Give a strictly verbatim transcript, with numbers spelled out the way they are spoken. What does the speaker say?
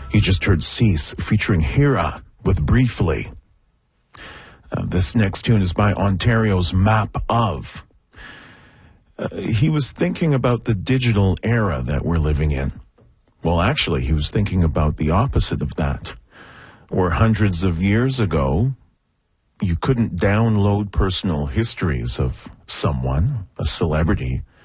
You just heard Cease featuring Hira with Briefly. Uh, this next tune is by Ontario's Map Of. Uh, he was thinking about the digital era that we're living in. Well, actually, he was thinking about the opposite of that. Where hundreds of years ago, you couldn't download personal histories of someone, a celebrity,